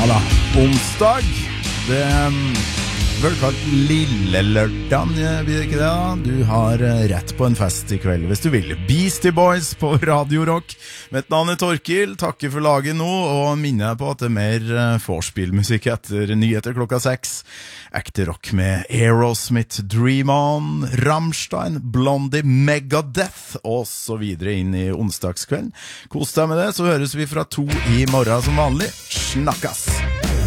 da, onsdag. Det vel kalt lille lørdag, blir det ikke det da? Du har rett på en fest I kveld hvis du vil. Beastie Boys på Radio Rock. Mitt navn Torkil, takker for laget nå, og minner på at det mer vorspielmusikk etter nyheter klokka 6. Ekte rock med Aerosmith, Dream On, Rammstein, Blondie, Megadeth, og så videre inn I onsdagskvelden. Kos deg med det, så høres vi fra 2 I morgen som vanlig. Snakkas!